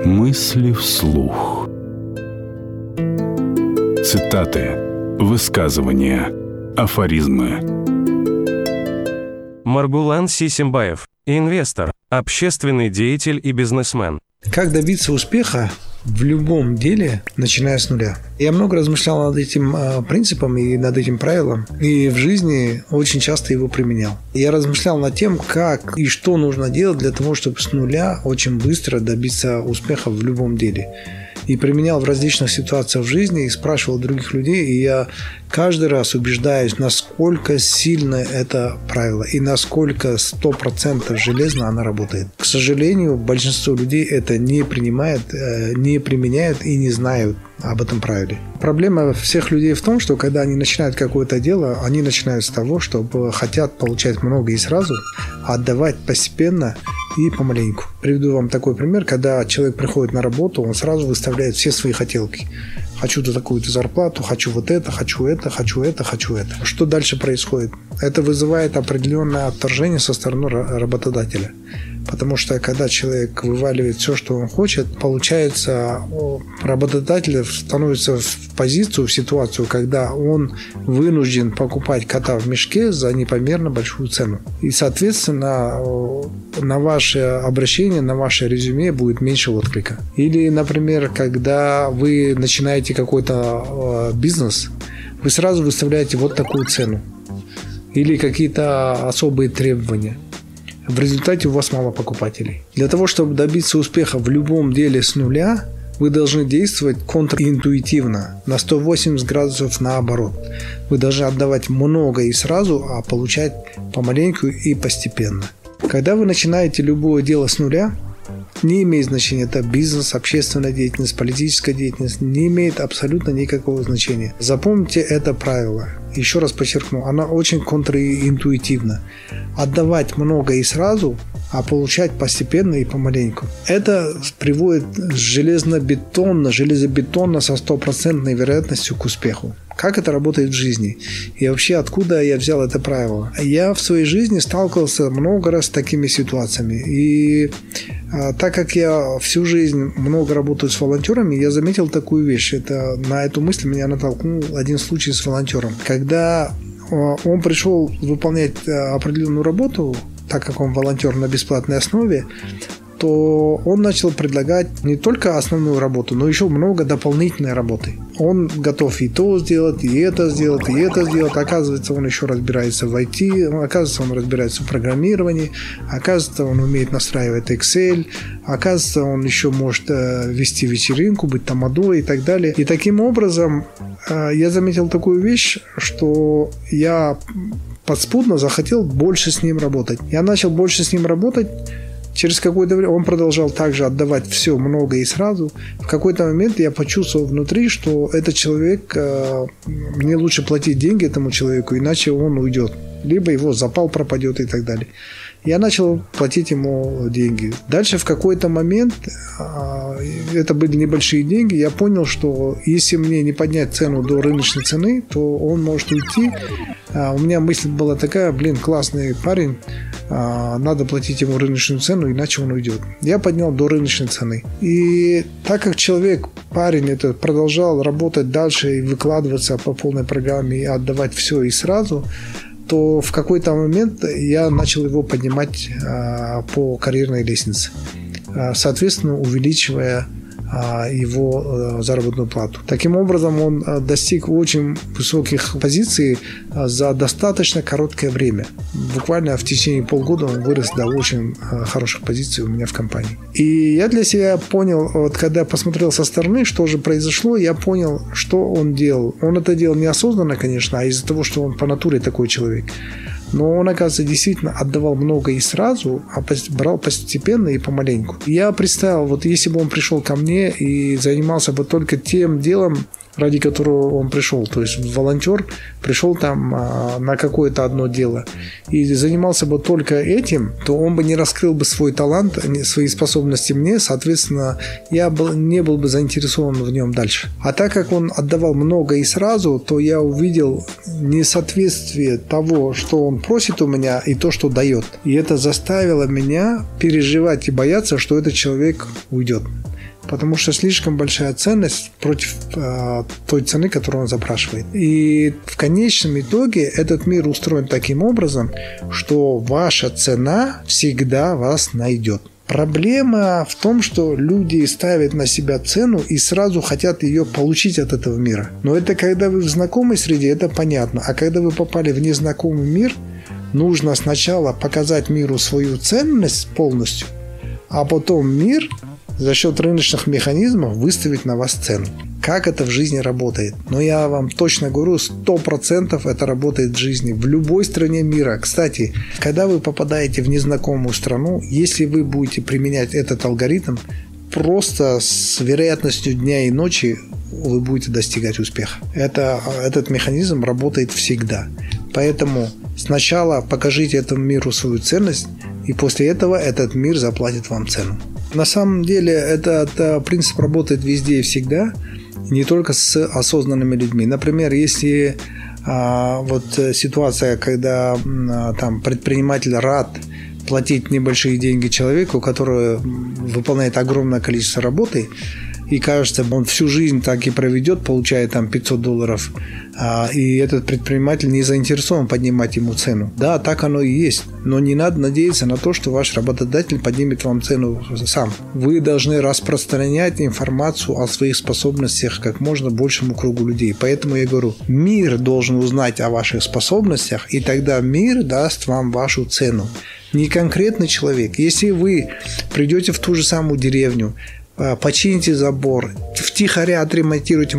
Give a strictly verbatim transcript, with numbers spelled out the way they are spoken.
Мысли вслух. Цитаты, высказывания, афоризмы. Маргулан Сисимбаев, инвестор, общественный деятель и бизнесмен. Как добиться успеха в любом деле, начиная с нуля? Я много размышлял над этим э, принципом и над этим правилом, и в жизни очень часто его применял. Я размышлял над тем, как и что нужно делать для того, чтобы с нуля очень быстро добиться успеха в любом деле. И применял в различных ситуациях в жизни, и спрашивал других людей, и я каждый раз убеждаюсь, насколько сильно это правило, и насколько сто процентов железно оно работает. К сожалению, большинство людей это не принимает, не применяют и не знают об этом правиле. Проблема всех людей в том, что когда они начинают какое-то дело, они начинают с того, что хотят получать много и сразу, а отдавать постепенно и помаленьку. Приведу вам такой пример, когда человек приходит на работу, он сразу выставляет все свои хотелки. Хочу такую-то зарплату, хочу вот это, хочу это, хочу это, хочу это. Что дальше происходит? Это вызывает определенное отторжение со стороны работодателя. Потому что когда человек вываливает все, что он хочет, получается, работодатель становится в позицию, в ситуацию, когда он вынужден покупать кота в мешке за непомерно большую цену. И, соответственно, на ваше обращение, на ваше резюме будет меньше отклика. Или, например, когда вы начинаете какой-то бизнес, вы сразу выставляете вот такую цену. Или какие-то особые требования. В результате у вас мало покупателей. Для того, чтобы добиться успеха в любом деле с нуля, вы должны действовать контринтуитивно, на сто восемьдесят градусов наоборот. Вы должны отдавать много и сразу, а получать помаленьку и постепенно. Когда вы начинаете любое дело с нуля, не имеет значения, это бизнес, общественная деятельность, политическая деятельность, не имеет абсолютно никакого значения. Запомните это правило. Еще раз подчеркну, оно очень контринтуитивно. Отдавать много и сразу, а получать постепенно и помаленьку. Это приводит железобетонно, железобетонно со стопроцентной вероятностью к успеху. Как это работает в жизни? И вообще, откуда я взял это правило? Я в своей жизни сталкивался много раз с такими ситуациями. И а, так как я всю жизнь много работаю с волонтерами, я заметил такую вещь. Это, на эту мысль меня натолкнул один случай с волонтером. Когда он пришел выполнять определенную работу, так как он волонтер на бесплатной основе, то он начал предлагать не только основную работу, но еще много дополнительной работы. Он готов и то сделать, и это сделать, и это сделать. Оказывается, он еще разбирается в ай ти, оказывается, он разбирается в программировании, оказывается, он умеет настраивать Excel, оказывается, он еще может вести вечеринку, быть тамадой и так далее. И таким образом я заметил такую вещь, что я подспудно захотел больше с ним работать. Я начал больше с ним работать. Через какое-то время он продолжал также отдавать все много и сразу. В какой-то момент я почувствовал внутри, что этот человек, мне лучше платить деньги этому человеку, иначе он уйдет. Либо его запал пропадет и так далее. Я начал платить ему деньги. Дальше в какой-то момент, это были небольшие деньги, я понял, что если мне не поднять цену до рыночной цены, то он может уйти. У меня мысль была такая: блин, классный парень, надо платить ему рыночную цену, иначе он уйдет. Я поднял до рыночной цены. И так как человек, парень этот, продолжал работать дальше и выкладываться по полной программе и отдавать все и сразу, то в какой-то момент я начал его поднимать а, по карьерной лестнице, а, соответственно, увеличивая а, его а, заработную плату. Таким образом, он а, достиг очень высоких позиций а, за достаточно короткое время. Буквально в течение полгода он вырос до очень а, хороших позиций у меня в компании. И я для себя понял, вот когда посмотрел со стороны, что же произошло, я понял, что он делал. Он это делал неосознанно, конечно, а из-за того, что он по натуре такой человек. Но он, оказывается, действительно отдавал много и сразу, а брал постепенно и помаленьку. Я представил, вот если бы он пришел ко мне и занимался бы только тем делом, ради которого он пришел. То есть волонтер пришел там а, на какое-то одно дело и занимался бы только этим, то он бы не раскрыл бы свой талант, свои способности мне, соответственно, я был, не был бы заинтересован в нем дальше. А так как он отдавал много и сразу, то я увидел несоответствие того, что он просит у меня, и то, что дает. И это заставило меня переживать и бояться, что этот человек уйдет. потому что слишком большая ценность против э, той цены, которую он запрашивает. И в конечном итоге этот мир устроен таким образом, что ваша цена всегда вас найдет. Проблема в том, что люди ставят на себя цену и сразу хотят ее получить от этого мира. Но это когда вы в знакомой среде, это понятно. А когда вы попали в незнакомый мир, нужно сначала показать миру свою ценность полностью, а потом мир за счет рыночных механизмов выставить на вас цену. Как это в жизни работает? Но я вам точно говорю, сто процентов это работает в жизни. В любой стране мира. Кстати, когда вы попадаете в незнакомую страну, если вы будете применять этот алгоритм, просто с вероятностью дня и ночи вы будете достигать успеха. Это, этот механизм работает всегда. Поэтому сначала покажите этому миру свою ценность, и после этого этот мир заплатит вам цену. На самом деле этот принцип работает везде и всегда, не только с осознанными людьми. Например, если а, вот ситуация, когда а, там предприниматель рад платить небольшие деньги человеку, который выполняет огромное количество работы, и кажется, он всю жизнь так и проведет, получая там пятьсот долларов, и этот предприниматель не заинтересован поднимать ему цену. Да, так оно и есть, но не надо надеяться на то, что ваш работодатель поднимет вам цену сам. Вы должны распространять информацию о своих способностях как можно большему кругу людей. Поэтому я говорю, мир должен узнать о ваших способностях, и тогда мир даст вам вашу цену. Не конкретный человек. Если вы придете в ту же самую деревню, почините забор, втихаря отремонтируйте